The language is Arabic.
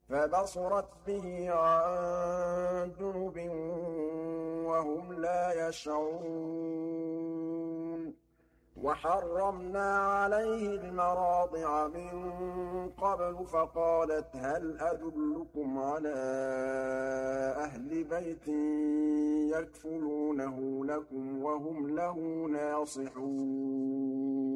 فَبَصُرَتْ بِهِ عَن جُنُبٍ وَهُمْ لَا يَشْعُرُونَ وَحَرَّمْنَا عَلَيْهِ الْمَرَاضِعَ مِن قَبْلُ فَقَالَتْ هَلْ أَدُلُّكُمْ عَلَىٰ أَهْلِ بَيْتٍ يَكْفُلُونَهُ لَكُمْ وَهُمْ لَهُ نَاصِحُونَ